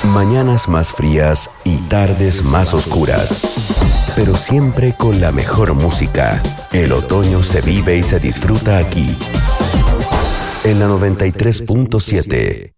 Mañanas más frías y tardes más oscuras, pero siempre con la mejor música. El otoño se vive y se disfruta aquí, en la 93.7.